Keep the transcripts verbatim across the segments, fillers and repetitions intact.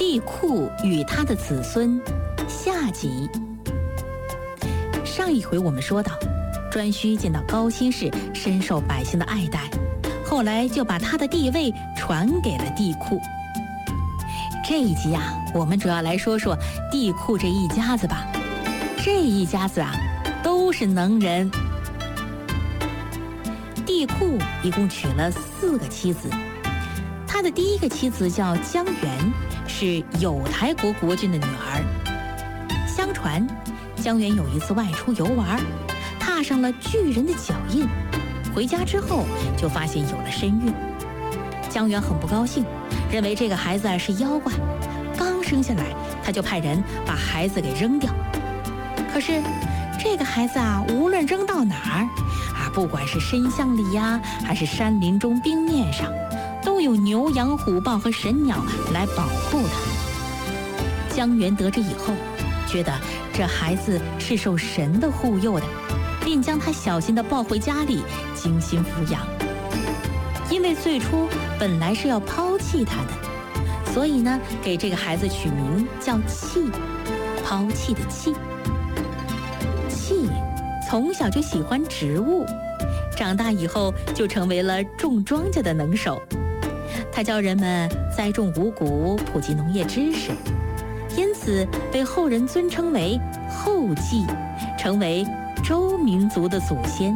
帝喾与他的子孙下集。上一回我们说到，颛顼见到高辛氏深受百姓的爱戴，后来就把他的地位传给了帝喾。这一集啊，我们主要来说说帝喾这一家子吧。这一家子啊，都是能人。帝喾一共娶了四个妻子，他的第一个妻子叫姜原，是有台国国君的女儿。相传，姜原有一次外出游玩，踏上了巨人的脚印，回家之后就发现有了身孕。姜原很不高兴，认为这个孩子是妖怪，刚生下来他就派人把孩子给扔掉。可是这个孩子啊，无论扔到哪儿啊，不管是深巷里呀，还是山林中冰面上，都有牛羊虎豹和神鸟来保护他。姜原得知以后，觉得这孩子是受神的护佑的，便将他小心地抱回家里，精心抚养。因为最初本来是要抛弃他的，所以呢，给这个孩子取名叫弃，抛弃的弃。弃从小就喜欢植物，长大以后就成为了种庄稼的能手。他教人们栽种五谷，普及农业知识，因此被后人尊称为后稷，成为周民族的祖先。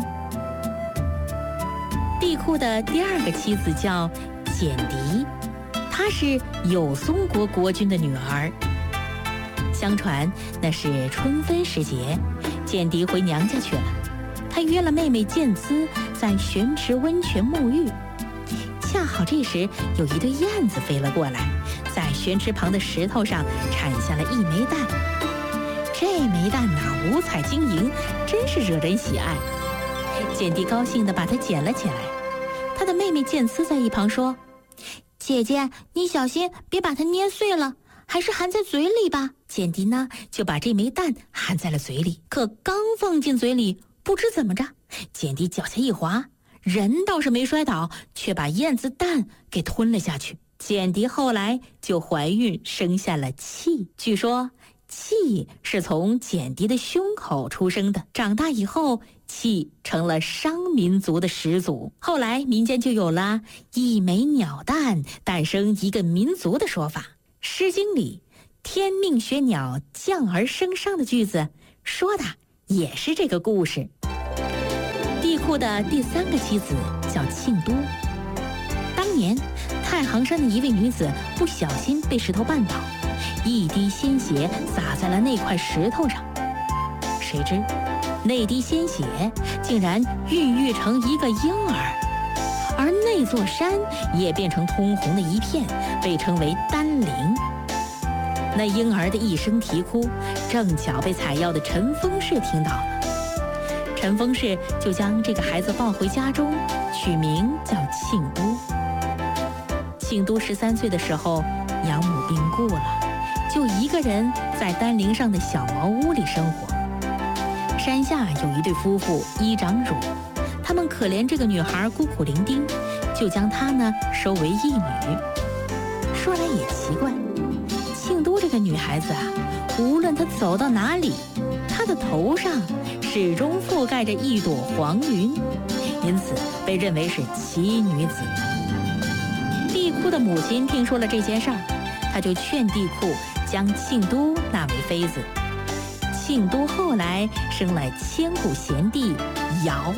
帝喾的第二个妻子叫简狄，她是有松国国君的女儿。相传那是春分时节，简狄回娘家去了，她约了妹妹建姿在玄池温泉沐浴。恰好这时有一对燕子飞了过来，在玄池旁的石头上产下了一枚蛋。这枚蛋呐，五彩晶莹，真是惹人喜爱。简狄高兴地把它捡了起来。她的妹妹建姿在一旁说：“姐姐，你小心别把它捏碎了，还是含在嘴里吧。”简狄呢，就把这枚蛋含在了嘴里，可刚放进嘴里，不知怎么着，简狄脚下一滑，人倒是没摔倒，却把燕子蛋给吞了下去。简狄后来就怀孕，生下了契。据说契是从简狄的胸口出生的，长大以后，契成了商民族的始祖。后来民间就有了一枚鸟蛋诞生一个民族的说法。诗经里天命学鸟降而生商的句子说的也是这个故事。帝喾的第三个妻子叫庆都。当年太行山的一位女子不小心被石头绊倒，一滴鲜血洒在了那块石头上，谁知那滴鲜血竟然孕育成一个婴儿，而那座山也变成通红的一片，被称为丹陵。那婴儿的一声啼哭，正巧被采药的陈丰氏听到了。陈丰氏就将这个孩子抱回家中，取名叫庆都。庆都十三岁的时候，养母病故了，就一个人在丹陵上的小茅屋里生活。山下有一对夫妇依长乳，他们可怜这个女孩孤苦伶仃，就将她呢收为义女。说来也奇怪，庆都这个女孩子啊，无论她走到哪里，她的头上始终覆盖着一朵黄云，因此被认为是奇女子。帝喾的母亲听说了这件事儿，她就劝帝喾将庆都纳为妃子。庆都后来生了千古贤帝尧。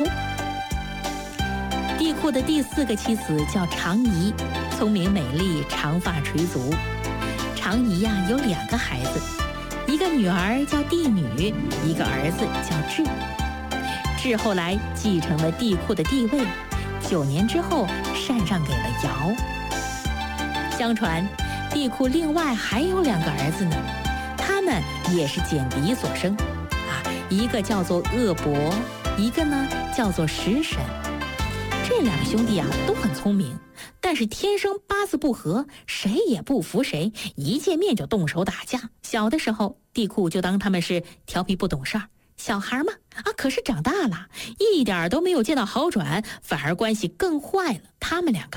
帝喾的第四个妻子叫长仪，聪明美丽，长发垂足。长仪呀、啊、有两个孩子，一个女儿叫帝女，一个儿子叫智。智后来继承了帝喾的帝位，九年之后禅让给了尧。相传帝喾另外还有两个儿子呢，他们也是简狄所生啊，一个叫做鄂伯，一个呢叫做石沈。这两个兄弟啊都很聪明，但是天生八字不合，谁也不服谁，一见面就动手打架。小的时候帝喾就当他们是调皮不懂事儿，小孩嘛啊，可是长大了一点都没有见到好转，反而关系更坏了。他们两个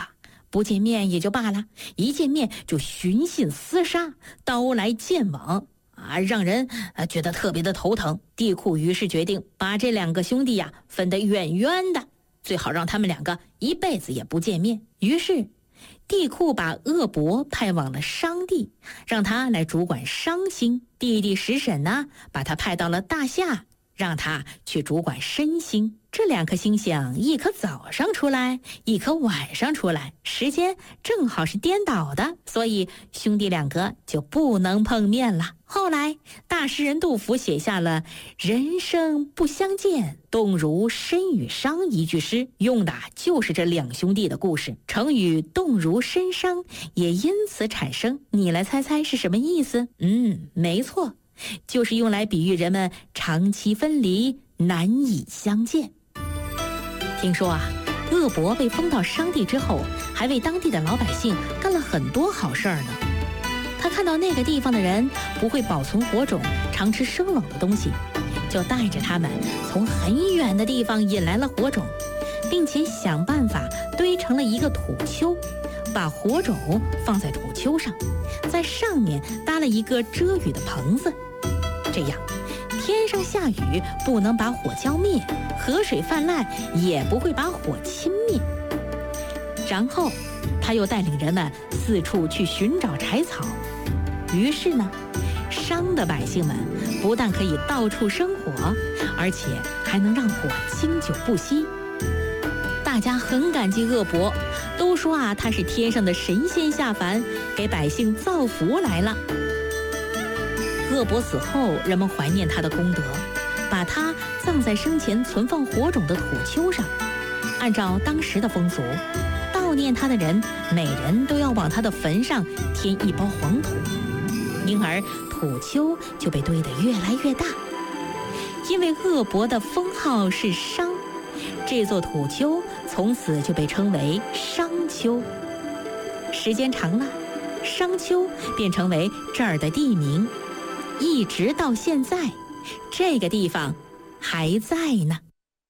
不见面也就罢了，一见面就寻衅厮杀，刀来剑往啊，让人啊觉得特别的头疼。帝喾于是决定把这两个兄弟呀分得远远的，最好让他们两个一辈子也不见面。于是帝喾把鄂伯派往了商地，让他来主管商星；弟弟石沈呢，把他派到了大夏，让他去主管申星。这两颗星星，一颗早上出来，一颗晚上出来，时间正好是颠倒的，所以兄弟两个就不能碰面了。后来大诗人杜甫写下了人生不相见，动如参与商一句诗，用的就是这两兄弟的故事。成语动如参商也因此产生，你来猜猜是什么意思？嗯，没错，就是用来比喻人们长期分离，难以相见。听说啊，鄂伯被封到商地之后，还为当地的老百姓干了很多好事儿呢。他看到那个地方的人不会保存火种，常吃生冷的东西，就带着他们从很远的地方引来了火种，并且想办法堆成了一个土丘，把火种放在土丘上，在上面搭了一个遮雨的棚子，这样天上下雨不能把火浇灭，河水泛滥也不会把火侵灭。然后他又带领人们四处去寻找柴草，于是呢，商的百姓们不但可以到处生火，而且还能让火经久不息。大家很感激鄂伯，都说啊，他是天上的神仙下凡，给百姓造福来了。鄂伯死后，人们怀念他的功德，把他葬在生前存放火种的土丘上。按照当时的风俗，悼念他的人每人都要往他的坟上添一包黄土，因而土丘就被堆得越来越大。因为鄂伯的封号是商，这座土丘从此就被称为商丘。时间长了，商丘便成为这儿的地名，一直到现在，这个地方还在呢。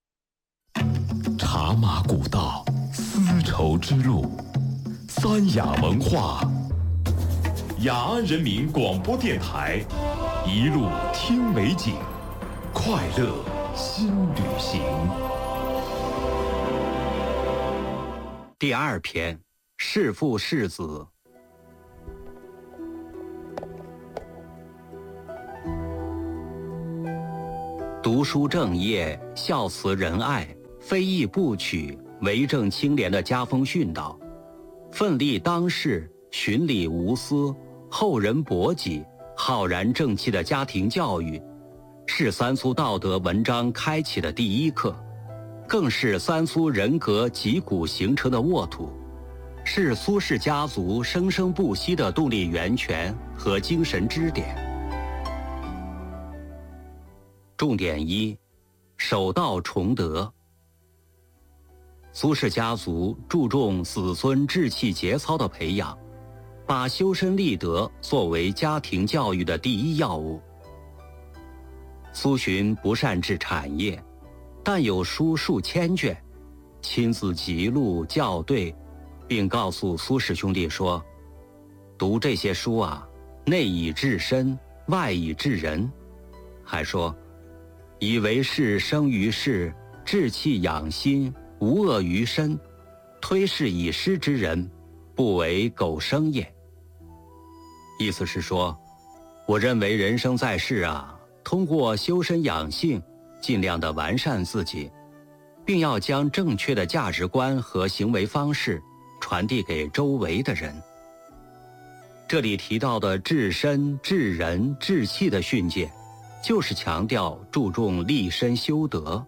茶马古道，丝绸之路，三雅文化，雅安人民广播电台，一路听美景，快乐新旅行。 第二篇，弑父弑子。读书正业，孝慈仁爱，非义不取，为政清廉的家风训导，奋力当世，循礼无私，厚人薄己，浩然正气的家庭教育，是三苏道德文章开启的第一课，更是三苏人格脊骨形成的沃土，是苏氏家族生生不息的动力源泉和精神支点。重点一，守道崇德。苏氏家族注重子孙志气节操的培养，把修身立德作为家庭教育的第一要务。苏洵不善治产业，但有书数千卷，亲自记录校对，并告诉苏氏兄弟说，读这些书啊，内以治身，外以治人。还说，以为是生于世，志气养心，无恶于身，推是以失之人，不为苟生也。意思是说，我认为人生在世啊，通过修身养性，尽量的完善自己，并要将正确的价值观和行为方式传递给周围的人。这里提到的治身、治人、治气的训诫，就是强调注重立身修德。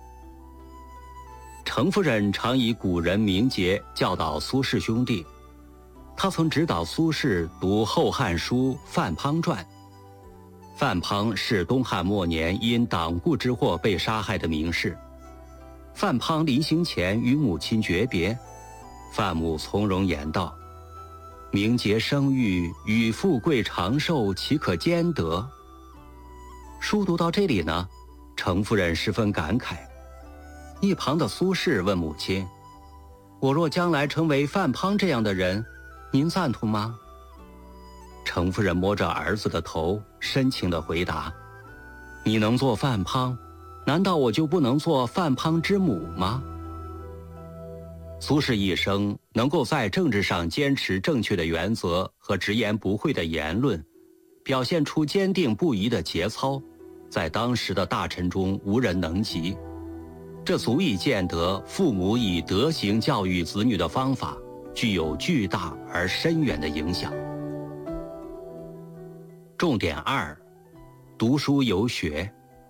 程夫人常以古人名节教导苏氏兄弟，他曾指导苏轼读《后汉书·范滂传》。范滂是东汉末年因党锢之祸被杀害的名士。范滂临行前与母亲诀别，范母从容言道：“名节生育，与富贵长寿，岂可兼得？”书读到这里呢，程夫人十分感慨。一旁的苏轼问母亲：“ 我若将来成为范滂这样的人，您赞同吗？程夫人摸着儿子的头，深情地回答：你能做范滂，难道我就不能做范滂之母吗？苏轼一生能够在政治上坚持正确的原则和直言不讳的言论，表现出坚定不移的节操，在当时的大臣中无人能及。这足以见得父母以德行教育子女的方法具有巨大而深远的影响。重点二，读书游学。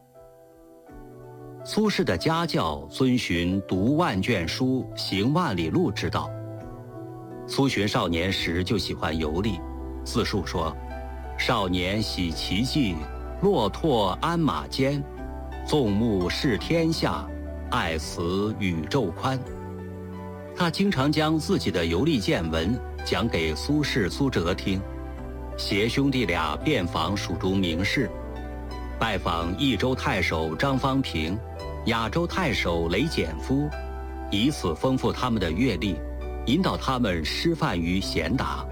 苏轼的家教遵循读万卷书，行万里路之道。苏洵少年时就喜欢游历，自述说：少年喜奇迹，骆驼鞍马间，纵目视天下，爱此宇宙宽。他经常将自己的游历见闻讲给苏轼、苏辙听，携兄弟俩遍访蜀中名士，拜访益州太守张方平、雅州太守雷简夫，以此丰富他们的阅历，引导他们师范于贤达。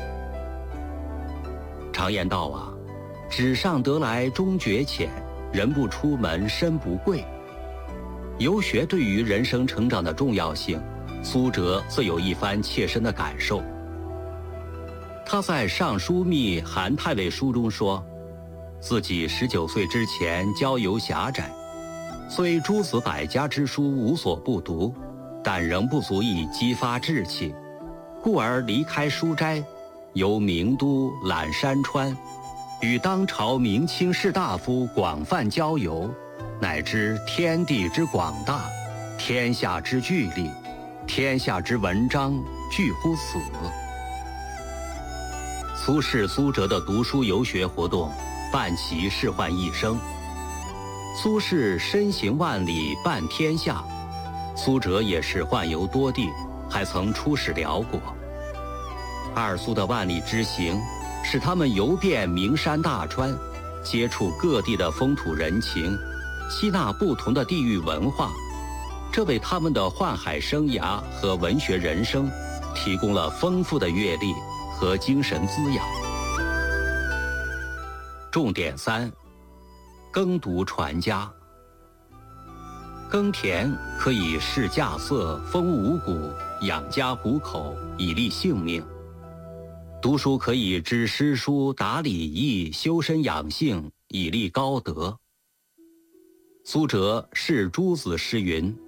常言道啊，纸上得来终觉浅，人不出门身不贵。游学对于人生成长的重要性，苏辙自有一番切身的感受。他在《尚书密韩太尉书》中说，自己十九岁之前交游狭窄，虽诸子百家之书无所不读，但仍不足以激发志气，故而离开书斋，游名都、览山川，与当朝明清士大夫广泛交游，乃知天地之广大，天下之巨力，天下之文章俱乎此。苏轼、苏辙的读书游学活动伴其仕宦一生。苏轼身行万里半天下，苏辙也是宦游多地，还曾出使辽国。二苏的万里之行，使他们游遍名山大川，接触各地的风土人情，吸纳不同的地域文化，这为他们的宦海生涯和文学人生提供了丰富的阅历和精神滋养。重点三，耕读传家。耕田可以试稼穑，丰五谷，养家糊口，以利性命。读书可以知诗书，达礼义，修身养性，以立高德。苏辙是诸子诗云：